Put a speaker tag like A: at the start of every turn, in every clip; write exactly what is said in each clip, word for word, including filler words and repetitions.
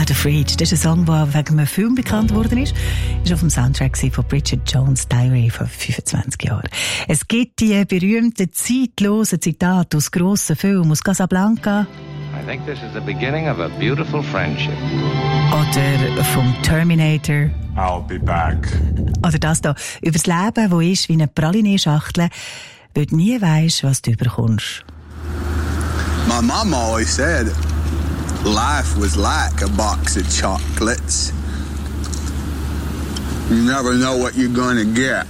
A: Glad Afraid. Das ist ein Song, der wegen einem Film bekannt worden ist. Das war auf dem Soundtrack von Bridget Jones' Diary vor fünfundzwanzig Jahren. Es gibt die berühmten, zeitlosen Zitate aus grossen Filmen, aus Casablanca.
B: I think this is the beginning of a beautiful friendship.
A: Oder vom Terminator.
C: I'll be back.
A: Oder das hier, über das Leben, das ist wie eine Praline-Schachtel, weil du nie weisst, was du überkommst.
D: My mom always said life was like a box of chocolates. You never know what you're gonna get.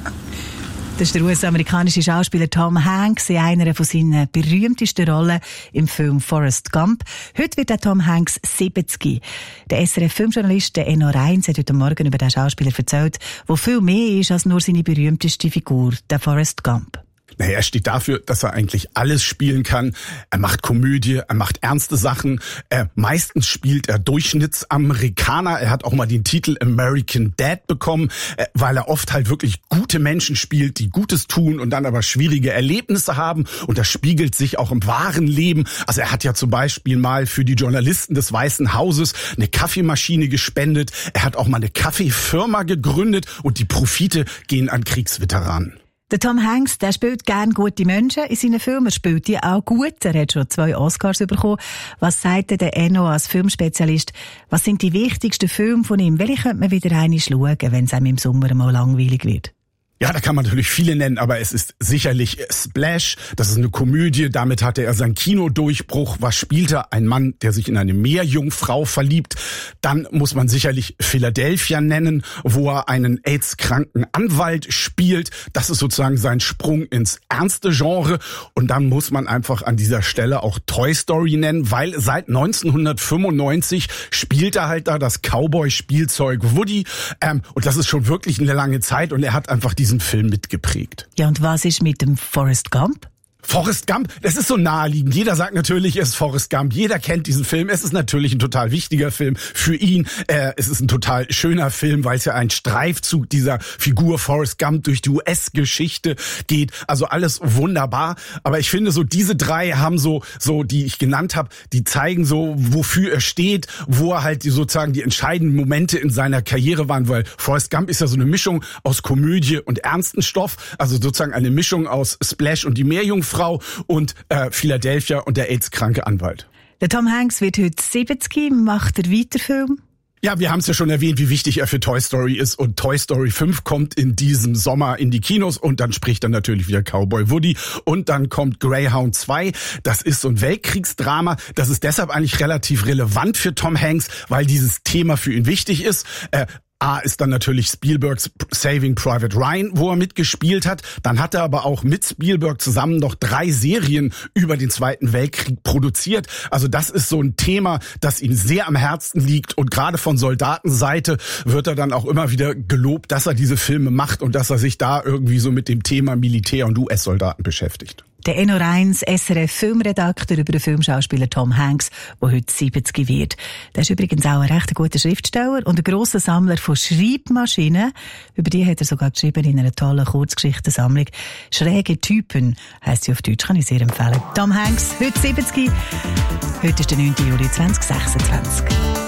A: Das ist der U S-amerikanische Schauspieler Tom Hanks in einer von seinen berühmtesten Rollen im Film Forrest Gump. Heute wird der Tom Hanks siebzig. Der S R F-Filmjournalist Enno Reins hat heute Morgen über den Schauspieler erzählt, der viel mehr ist als nur seine berühmteste Figur, der Forrest Gump.
C: Naja, er steht dafür, dass er eigentlich alles spielen kann. Er macht Komödie, er macht ernste Sachen. Äh, meistens spielt er Durchschnittsamerikaner. Er hat auch mal den Titel American Dad bekommen, äh, weil er oft halt wirklich gute Menschen spielt, die Gutes tun und dann aber schwierige Erlebnisse haben. Und das spiegelt sich auch im wahren Leben. Also er hat ja zum Beispiel mal für die Journalisten des Weißen Hauses eine Kaffeemaschine gespendet. Er hat auch mal eine Kaffeefirma gegründet und die Profite gehen an Kriegsveteranen.
A: Der Tom Hanks, der spielt gerne gute Menschen in seinen Filmen. Er spielt die auch gut. Er hat schon zwei Oscars bekommen. Was sagt der Enno als Filmspezialist? Was sind die wichtigsten Filme von ihm? Welche könnte man wieder einmal schauen, wenn es einem im Sommer mal langweilig wird?
C: Ja, da kann man natürlich viele nennen, aber es ist sicherlich Splash. Das ist eine Komödie. Damit hatte er seinen Kinodurchbruch. Was spielt er? Ein Mann, der sich in eine Meerjungfrau verliebt. Dann muss man sicherlich Philadelphia nennen, wo er einen AIDS-kranken Anwalt spielt. Das ist sozusagen sein Sprung ins ernste Genre. Und dann muss man einfach an dieser Stelle auch Toy Story nennen, weil seit neunzehnhundertfünfundneunzig spielt er halt da das Cowboy-Spielzeug Woody. Ähm, und das ist schon wirklich eine lange Zeit. Und er hat einfach diesen Film mitgeprägt.
A: Ja, und was ist mit dem Forrest Gump?
C: Forrest Gump, das ist so naheliegend. Jeder sagt natürlich, es ist Forrest Gump. Jeder kennt diesen Film. Es ist natürlich ein total wichtiger Film für ihn. Äh, es ist ein total schöner Film, weil es ja ein Streifzug dieser Figur Forrest Gump durch die U S-Geschichte geht. Also alles wunderbar. Aber ich finde so, diese drei haben so, so die ich genannt habe, die zeigen so, wofür er steht, wo er halt die, sozusagen die entscheidenden Momente in seiner Karriere waren. Weil Forrest Gump ist ja so eine Mischung aus Komödie und ernsten Stoff. Also sozusagen eine Mischung aus Splash und die Meerjungfrau. Frau und äh, Philadelphia und der AIDS-kranke Anwalt.
A: Der Tom Hanks wird heute siebzig, macht er weiter Film?
C: Ja, wir haben es ja schon erwähnt, wie wichtig er für Toy Story ist. Und Toy Story fünf kommt in diesem Sommer in die Kinos. Und dann spricht dann natürlich wieder Cowboy Woody. Und dann kommt Greyhound zwei. Das ist so ein Weltkriegsdrama. Das ist deshalb eigentlich relativ relevant für Tom Hanks, weil dieses Thema für ihn wichtig ist. Äh, A ist dann natürlich Spielbergs Saving Private Ryan, wo er mitgespielt hat. Dann hat er aber auch mit Spielberg zusammen noch drei Serien über den Zweiten Weltkrieg produziert. Also das ist so ein Thema, das ihm sehr am Herzen liegt. Und gerade von Soldatenseite wird er dann auch immer wieder gelobt, dass er diese Filme macht und dass er sich da irgendwie so mit dem Thema Militär und U S-Soldaten beschäftigt.
A: Der Enno Reins, S R F-Filmredakteur über den Filmschauspieler Tom Hanks, der heute siebzig wird. Der ist übrigens auch ein recht guter Schriftsteller und ein grosser Sammler von Schreibmaschinen. Über die hat er sogar geschrieben in einer tollen Kurzgeschichtensammlung. «Schräge Typen» heisst sie auf Deutsch, kann ich sehr empfehlen. Tom Hanks, heute siebzig. Heute ist der neunten Juli zweitausendsechsundzwanzig.